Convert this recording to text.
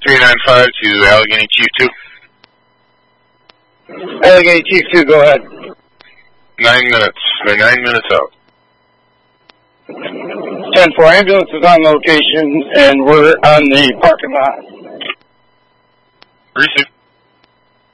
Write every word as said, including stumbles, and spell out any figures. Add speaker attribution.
Speaker 1: three nine five to Allegheny Chief two.
Speaker 2: Allegheny Chief two, go ahead.
Speaker 1: Nine minutes. They're nine minutes out.
Speaker 2: ten four, ambulance is on location, and we're on the parking lot.
Speaker 1: Receive.